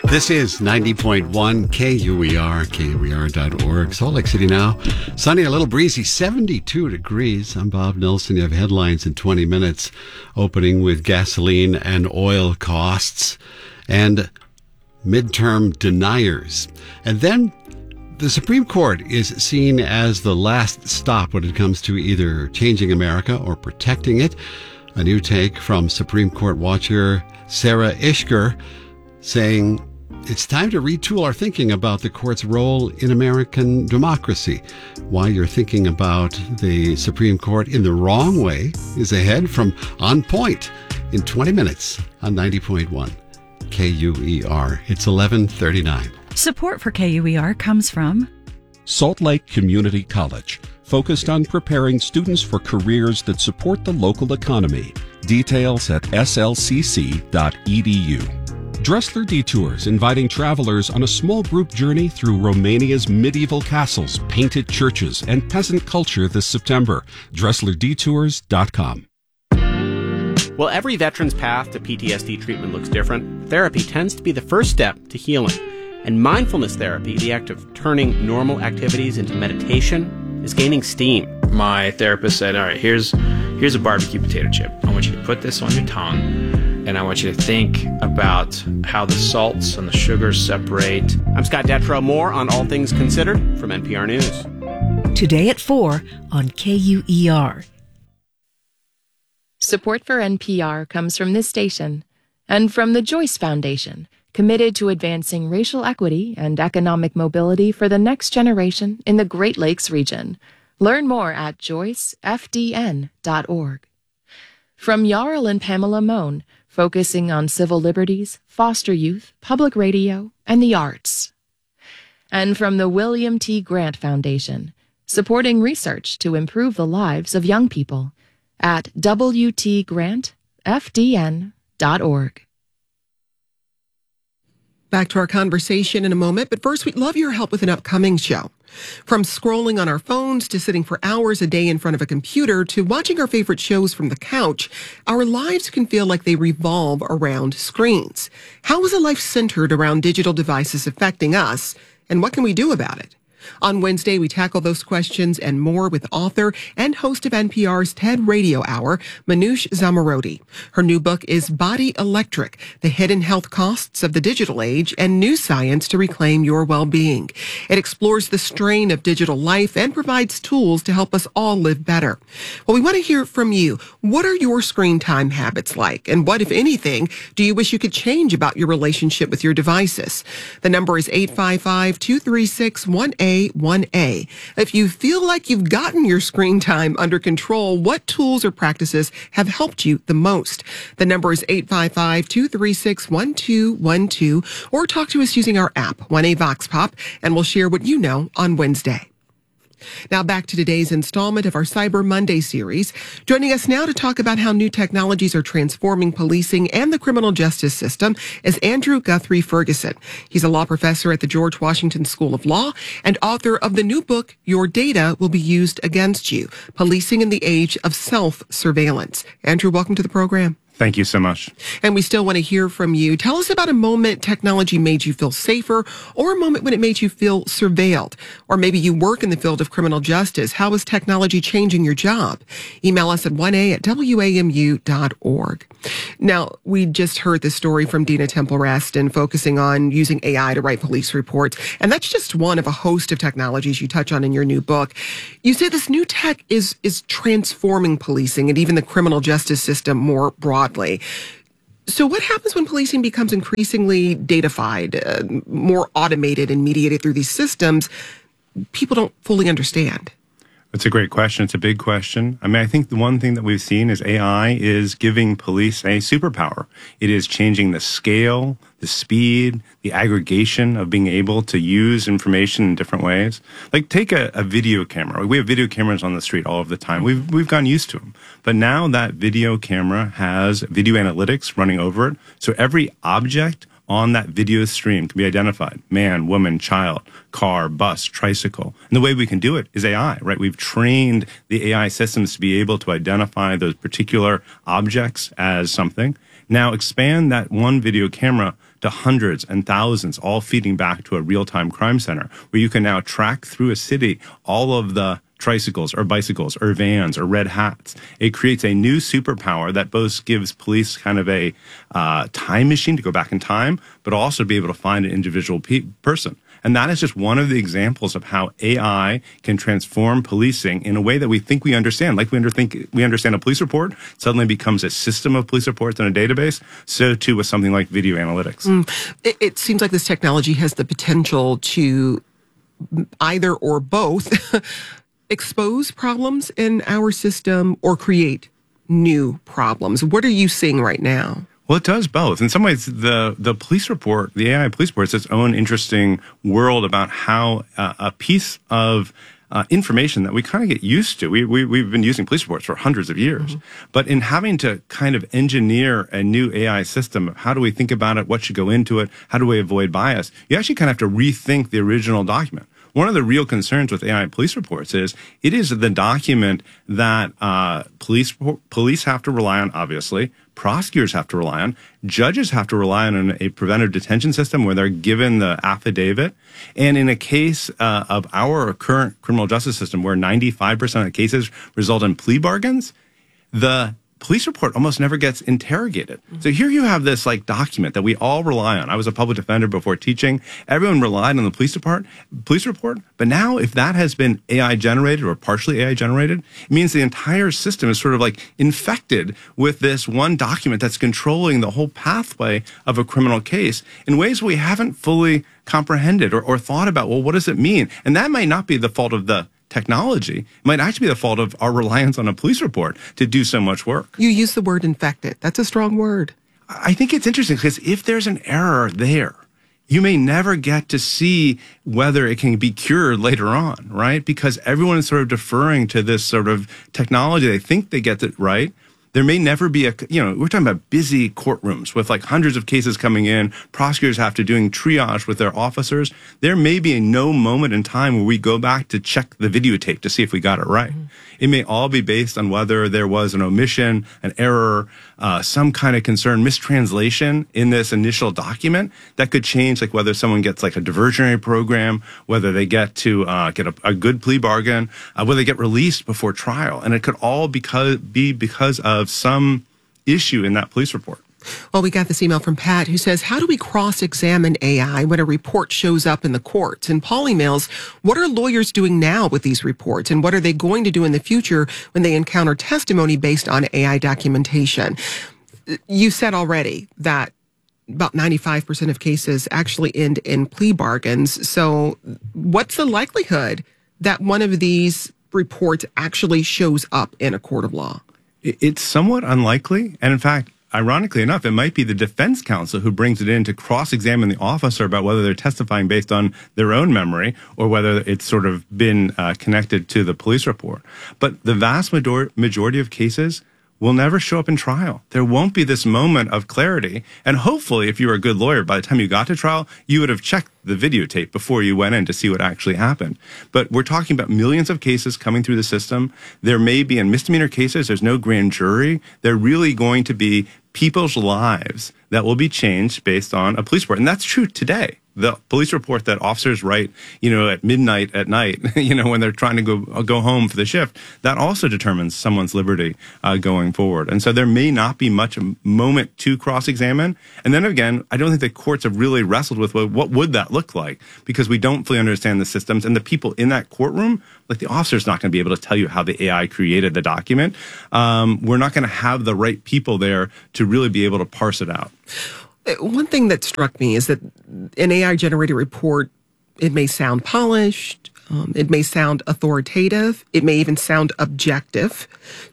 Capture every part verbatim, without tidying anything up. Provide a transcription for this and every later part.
This is ninety point one K U E R, K U E R dot org. Salt Lake City now. Sunny, a little breezy, seventy-two degrees. I'm Bob Nelson. You have headlines in twenty minutes, opening with gasoline and oil costs and midterm deniers. And then the Supreme Court is seen as the last stop when it comes to either changing America or protecting it. A new take from Supreme Court watcher Sarah Ishker, saying it's time to retool our thinking about the court's role in American democracy. Why you're thinking about the Supreme Court in the wrong way is ahead from On Point in twenty minutes on ninety point one K U E R. It's eleven thirty-nine. Support for K U E R comes from Salt Lake Community College, focused on preparing students for careers that support the local economy. Details at S L C C dot E D U. Dressler Detours, inviting travelers on a small group journey through Romania's medieval castles, painted churches, and peasant culture this September. Dressler Detours dot com. While every veteran's path to P T S D treatment looks different, therapy tends to be the first step to healing. And mindfulness therapy, the act of turning normal activities into meditation, is gaining steam. My therapist said, all right, here's here's a barbecue potato chip. I want you to put this on your tongue, and I want you to think about how the salts and the sugars separate. I'm Scott Detrow. More on All Things Considered from N P R News. Today at four on K U E R. Support for N P R comes from this station and from the Joyce Foundation, committed to advancing racial equity and economic mobility for the next generation in the Great Lakes region. Learn more at joyce f d n dot org. From Jarl and Pamela Mohn, focusing on civil liberties, foster youth, public radio, and the arts. And from the William T. Grant Foundation, supporting research to improve the lives of young people at w t grant f d n dot org. Back to our conversation in a moment, but first we'd love your help with an upcoming show. From scrolling on our phones to sitting for hours a day in front of a computer to watching our favorite shows from the couch, our lives can feel like they revolve around screens. How is a life centered around digital devices affecting us, and what can we do about it? On Wednesday, we tackle those questions and more with author and host of N P R's TED Radio Hour, Manoush Zomorodi. Her new book is Body Electric, The Hidden Health Costs of the Digital Age and New Science to Reclaim Your Well-Being. It explores the strain of digital life and provides tools to help us all live better. Well, we want to hear from you. What are your screen time habits like? And what, if anything, do you wish you could change about your relationship with your devices? The number is eight five five, two three six, one eight one A. If you feel like you've gotten your screen time under control, what tools or practices have helped you the most? The number is eight five five, two three six, one two one two, or talk to us using our app, one A Vox Pop, and we'll share what you know on Wednesday. Now back to today's installment of our Cyber Monday series. Joining us now to talk about how new technologies are transforming policing and the criminal justice system is Andrew Guthrie Ferguson. He's a law professor at the George Washington School of Law and author of the new book, Your Data Will Be Used Against You, Policing in the Age of Self-Surveillance. Andrew, welcome to the program. Thank you so much. And we still want to hear from you. Tell us about a moment technology made you feel safer, or a moment when it made you feel surveilled. Or maybe you work in the field of criminal justice. How is technology changing your job? Email us at one a at w a m u dot org. Now, we just heard the story from Dina Temple-Raston focusing on using A I to write police reports. And that's just one of a host of technologies you touch on in your new book. You say this new tech is, is transforming policing and even the criminal justice system more broadly. So what happens when policing becomes increasingly datafied, uh, more automated and mediated through these systems people don't fully understand? That's a great question. It's a big question. I mean, I think the one thing that we've seen is A I is giving police a superpower. It is changing the scale, the speed, the aggregation of being able to use information in different ways. Like take a, a video camera. We have video cameras on the street all of the time. We've, we've gotten used to them. But now that video camera has video analytics running over it. So every object on that video stream can be identified. Man, woman, child, car, bus, tricycle. And the way we can do it is A I, right? We've trained the A I systems to be able to identify those particular objects as something. Now expand that one video camera to hundreds and thousands, all feeding back to a real-time crime center where you can now track through a city all of the tricycles or bicycles or vans or red hats. It creates a new superpower that both gives police kind of a uh, time machine to go back in time, but also be able to find an individual pe- person. And that is just one of the examples of how A I can transform policing in a way that we think we understand. Like we, under think, we understand a police report suddenly becomes a system of police reports in a database. So too with something like video analytics. Mm. It, it seems like this technology has the potential to either or both expose problems in our system or create new problems. What are you seeing right now? Well, it does both. In some ways, the, the police report, the A I police report, is its own interesting world about how uh, a piece of uh, information that we kind of get used to. We, we, we've been using police reports for hundreds of years. Mm-hmm. But in having to kind of engineer a new A I system, how do we think about it? What should go into it? How do we avoid bias? You actually kind of have to rethink the original document. One of the real concerns with A I police reports is it is the document that uh, police police have to rely on, obviously, prosecutors have to rely on, judges have to rely on a preventive detention system where they're given the affidavit. And in a case uh, of our current criminal justice system where ninety-five percent of cases result in plea bargains, the police report almost never gets interrogated. Mm-hmm. So here you have this like document that we all rely on. I was a public defender before teaching. Everyone relied on the police department, police report. But now if that has been A I generated or partially A I generated, it means the entire system is sort of like infected with this one document that's controlling the whole pathway of a criminal case in ways we haven't fully comprehended or, or thought about, well, what does it mean? And that might not be the fault of the technology. It might actually be the fault of our reliance on a police report to do so much work. You use the word infected. That's a strong word. I think it's interesting because if there's an error there, you may never get to see whether it can be cured later on, right? Because everyone is sort of deferring to this sort of technology. They think they get it right. There may never be a, you know, we're talking about busy courtrooms with like hundreds of cases coming in. Prosecutors have to doing triage with their officers. There may be a no moment in time where we go back to check the videotape to see if we got it right. Mm-hmm. It may all be based on whether there was an omission, an error, uh, some kind of concern, mistranslation in this initial document that could change, like whether someone gets like a diversionary program, whether they get to uh, get a, a good plea bargain, uh, whether they get released before trial. And it could all because, be because of some issue in that police report. Well, we got this email from Pat who says, how do we cross-examine A I when a report shows up in the courts? And Paul emails, what are lawyers doing now with these reports? And what are they going to do in the future when they encounter testimony based on A I documentation? You said already that about ninety-five percent of cases actually end in plea bargains. So what's the likelihood that one of these reports actually shows up in a court of law? It's somewhat unlikely. And in fact, ironically enough, it might be the defense counsel who brings it in to cross-examine the officer about whether they're testifying based on their own memory or whether it's sort of been uh, connected to the police report. But the vast major- majority of cases will never show up in trial. There won't be this moment of clarity. And hopefully, if you were a good lawyer, by the time you got to trial, you would have checked the videotape before you went in to see what actually happened. But we're talking about millions of cases coming through the system. There may be, in misdemeanor cases, there's no grand jury. They're really going to be people's lives that will be changed based on a police report. And that's true today. The police report that officers write, you know, at midnight at night, you know, when they're trying to go go home for the shift, that also determines someone's liberty uh, going forward. And so there may not be much a moment to cross-examine. And then again, I don't think the courts have really wrestled with, well, what would that look like? Because we don't fully understand the systems. And the people in that courtroom, like the officer's not going to be able to tell you how the A I created the document. Um, we're not going to have the right people there to really be able to parse it out. One thing that struck me is that an A I-generated report, it may sound polished, um, it may sound authoritative, it may even sound objective.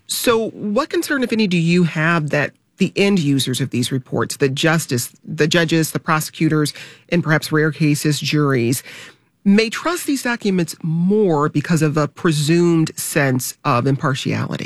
So what concern, if any, do you have that the end users of these reports, the justice, the judges, the prosecutors, and perhaps rare cases, juries, may trust these documents more because of a presumed sense of impartiality?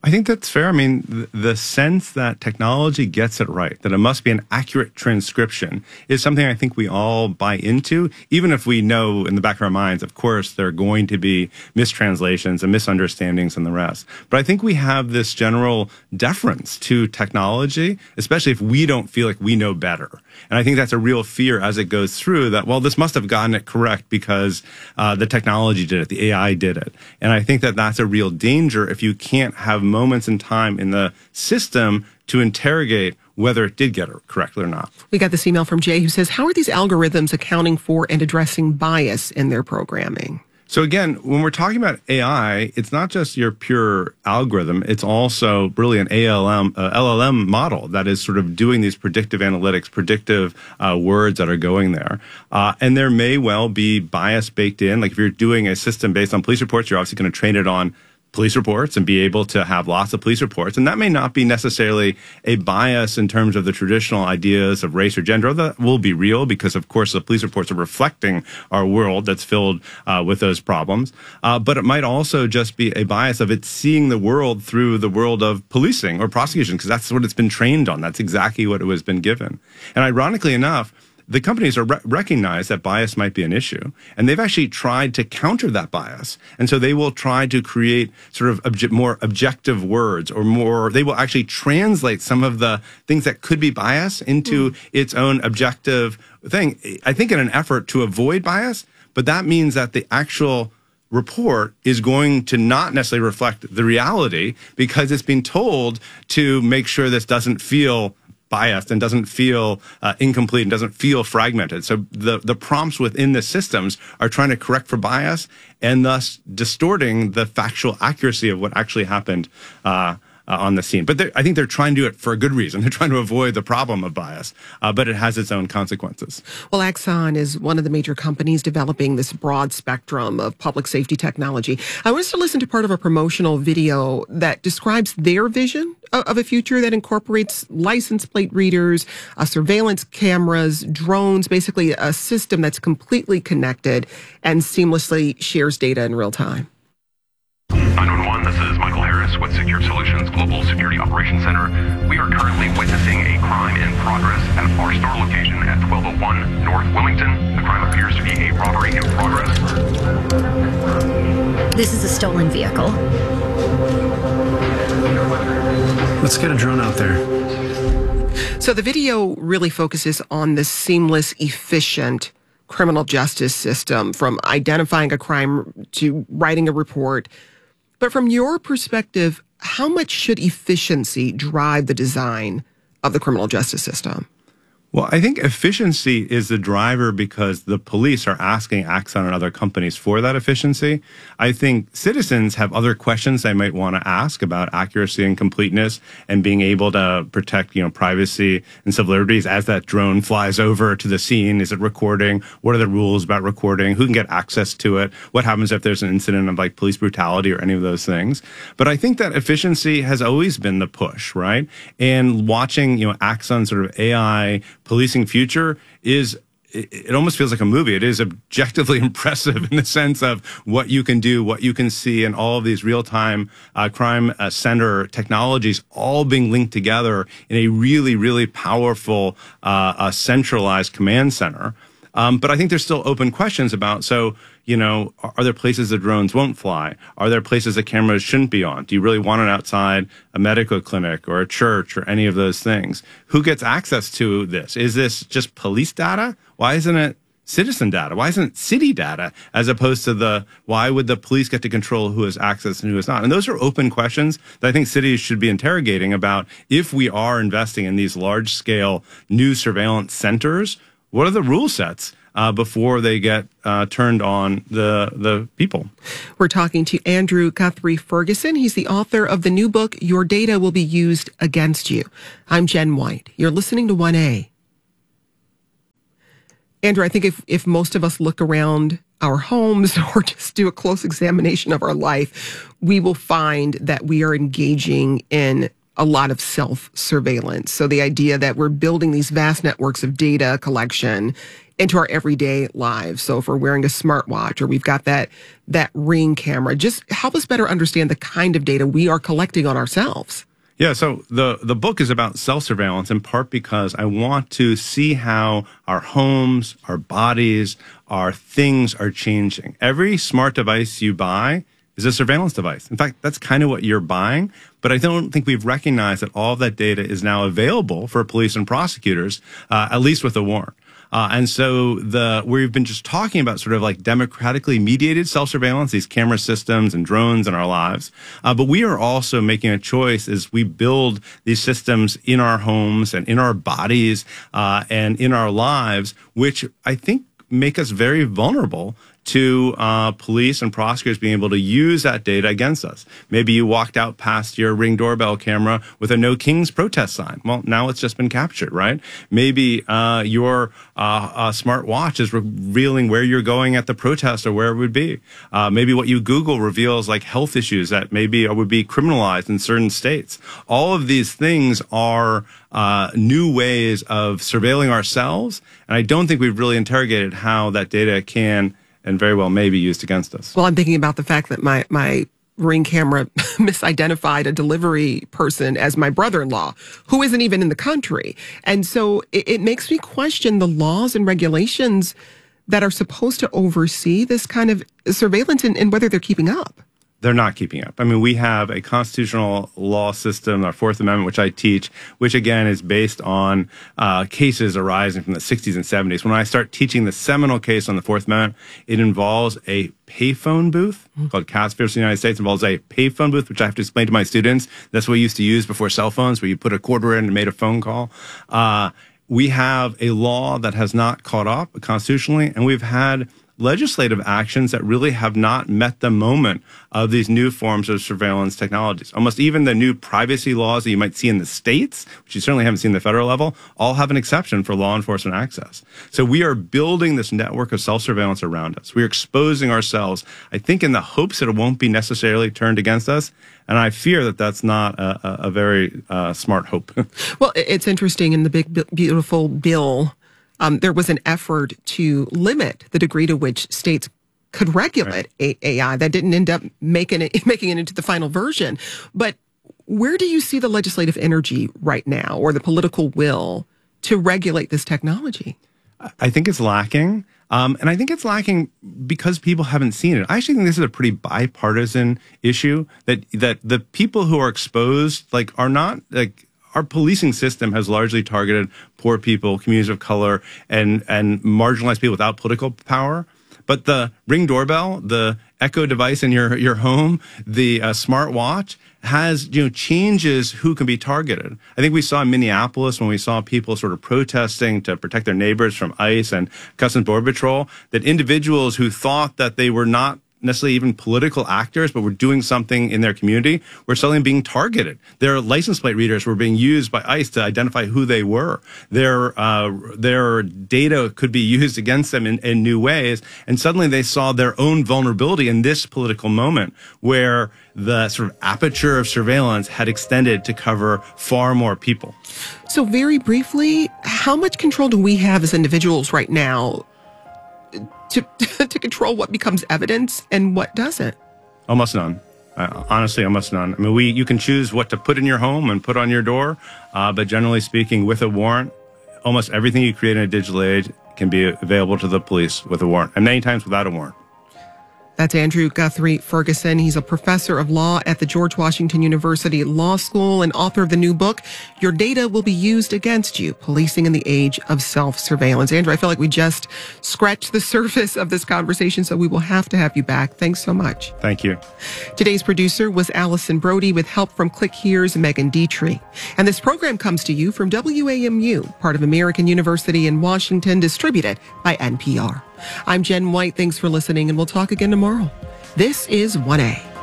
I think that's fair. I mean, the, the sense that technology gets it right, that it must be an accurate transcription, is something I think we all buy into, even if we know in the back of our minds, of course, there are going to be mistranslations and misunderstandings and the rest. But I think we have this general deference to technology, especially if we don't feel like we know better. And I think that's a real fear as it goes through that, well, this must have gotten it correct because uh, the technology did it, the A I did it. And I think that that's a real danger if you can't have moments in time in the system to interrogate whether it did get it correctly or not. We got this email from Jay who says, how are these algorithms accounting for and addressing bias in their programming? So again, when we're talking about A I, it's not just your pure algorithm. It's also really an A L M, uh, L L M model that is sort of doing these predictive analytics, predictive uh, words that are going there. Uh, and there may well be bias baked in. Like if you're doing a system based on police reports, you're obviously going to train it on police reports and be able to have lots of police reports. And that may not be necessarily a bias in terms of the traditional ideas of race or gender. That will be real because, of course, the police reports are reflecting our world that's filled uh, with those problems. Uh, but it might also just be a bias of it seeing the world through the world of policing or prosecution, because that's what it's been trained on. That's exactly what it was been given. And ironically enough, the companies are re- recognize that bias might be an issue, and they've actually tried to counter that bias. And so they will try to create sort of obje- more objective words, or more, they will actually translate some of the things that could be bias into mm. its own objective thing. I think in an effort to avoid bias, but that means that the actual report is going to not necessarily reflect the reality because it's being told to make sure this doesn't feel biased and doesn't feel uh, incomplete and doesn't feel fragmented. So the, the prompts within the systems are trying to correct for bias and thus distorting the factual accuracy of what actually happened uh, uh, on the scene. But I think they're trying to do it for a good reason. They're trying to avoid the problem of bias, uh, but it has its own consequences. Well, Axon is one of the major companies developing this broad spectrum of public safety technology. I want us to listen to part of a promotional video that describes their vision of a future that incorporates license plate readers, uh, surveillance cameras, drones, basically a system that's completely connected and seamlessly shares data in real time. nine one one, this is Michael Harris with Secure Solutions Global Security Operations Center. We are currently witnessing a crime in progress at our store location at twelve oh one North Wilmington. The crime appears to be a robbery in progress. This is a stolen vehicle. Let's get a drone out there. So the video really focuses on the seamless, efficient criminal justice system, from identifying a crime to writing a report. But from your perspective, how much should efficiency drive the design of the criminal justice system? Well, I think efficiency is the driver because the police are asking Axon and other companies for that efficiency. I think citizens have other questions they might want to ask about accuracy and completeness and being able to protect, you know, privacy and civil liberties as that drone flies over to the scene. Is it recording? What are the rules about recording? Who can get access to it? What happens if there's an incident of like police brutality or any of those things? But I think that efficiency has always been the push, right? And watching, you know, Axon sort of A I policing future is, it almost feels like a movie. It is objectively impressive in the sense of what you can do, what you can see, and all of these real-time uh, crime uh, center technologies all being linked together in a really, really powerful uh, uh, centralized command center. Um, but I think there's still open questions about, so, you know, are, are there places that drones won't fly? Are there places that cameras shouldn't be on? Do you really want it outside a medical clinic or a church or any of those things? Who gets access to this? Is this just police data? Why isn't it citizen data? Why isn't it city data as opposed to the, why would the police get to control who has access and who has not? And those are open questions that I think cities should be interrogating about if we are investing in these large scale new surveillance centers. What are the rule sets uh, before they get uh, turned on the the people? We're talking to Andrew Guthrie Ferguson. He's the author of the new book, Your Data Will Be Used Against You. I'm Jen White. You're listening to one A. Andrew, I think if, if most of us look around our homes or just do a close examination of our life, we will find that we are engaging in a lot of self-surveillance. So the idea that we're building these vast networks of data collection into our everyday lives. So if we're wearing a smartwatch or we've got that that Ring camera, just help us better understand the kind of data we are collecting on ourselves. Yeah, so the, the book is about self-surveillance in part because I want to see how our homes, our bodies, our things are changing. Every smart device you buy is a surveillance device. In fact, that's kind of what you're buying, but I don't think we've recognized that all of that data is now available for police and prosecutors, uh, at least with a warrant. Uh, and so the we've been just talking about sort of like democratically mediated self-surveillance, these camera systems and drones in our lives. Uh, but we are also making a choice as we build these systems in our homes and in our bodies uh, and in our lives, which I think make us very vulnerable to uh, police and prosecutors being able to use that data against us. Maybe you walked out past your Ring doorbell camera with a No Kings protest sign. Well, now it's just been captured, right? Maybe uh, your uh, uh, smart watch is revealing where you're going at the protest or where it would be. Uh, maybe what you Google reveals like health issues that maybe would be criminalized in certain states. All of these things are uh, new ways of surveilling ourselves, and I don't think we've really interrogated how that data can and very well may be used against us. Well, I'm thinking about the fact that my, my Ring camera misidentified a delivery person as my brother-in-law, who isn't even in the country. And so it, it makes me question the laws and regulations that are supposed to oversee this kind of surveillance and, and whether they're keeping up. They're not keeping up. I mean, we have a constitutional law system, our Fourth Amendment, which I teach, which again is based on uh, cases arising from the sixties and seventies. When I start teaching the seminal case on the Fourth Amendment, it involves a payphone booth mm-hmm. called Cass versus the United States. It involves a payphone booth, which I have to explain to my students. That's what we used to use before cell phones, where you put a quarter in and made a phone call. Uh, we have a law that has not caught up constitutionally, and we've had legislative actions that really have not met the moment of these new forms of surveillance technologies. Almost even the new privacy laws that you might see in the states, which you certainly haven't seen at the federal level, all have an exception for law enforcement access. So we are building this network of self-surveillance around us. We're exposing ourselves, I think, in the hopes that it won't be necessarily turned against us. And I fear that that's not a, a very uh, smart hope. Well, it's interesting in the big, beautiful bill. Um, there was an effort to limit the degree to which states could regulate right. A I. That didn't end up making it making it into the final version. But where do you see the legislative energy right now, or the political will to regulate this technology? I think it's lacking. Um, and I think it's lacking because people haven't seen it. I actually think this is a pretty bipartisan issue, that that the people who are exposed like are not like. Our policing system has largely targeted poor people, communities of color, and, and marginalized people without political power. But the Ring doorbell, the Echo device in your, your home, the uh, smart watch has, you know, changes who can be targeted. I think we saw in Minneapolis when we saw people sort of protesting to protect their neighbors from ICE and Customs Border Patrol, that individuals who thought that they were not necessarily even political actors, but were doing something in their community, were suddenly being targeted. Their license plate readers were being used by ICE to identify who they were. Their uh, their data could be used against them in, in new ways, and suddenly they saw their own vulnerability in this political moment, where the sort of aperture of surveillance had extended to cover far more people. So very briefly, how much control do we have as individuals right now to to control what becomes evidence and what doesn't? Almost none. Uh, honestly, almost none. I mean, we you can choose what to put in your home and put on your door, uh, but generally speaking, with a warrant, almost everything you create in a digital age can be available to the police with a warrant, and many times without a warrant. That's Andrew Guthrie Ferguson. He's a professor of law at the George Washington University Law School and author of the new book, Your Data Will Be Used Against You, Policing in the Age of Self-Surveillance. Andrew, I feel like we just scratched the surface of this conversation, so we will have to have you back. Thanks so much. Thank you. Today's producer was Allison Brody with help from Click Here's Megan Dietrich. And this program comes to you from W A M U, part of American University in Washington, distributed by N P R. I'm Jen White. Thanks for listening, and we'll talk again tomorrow. This is one A.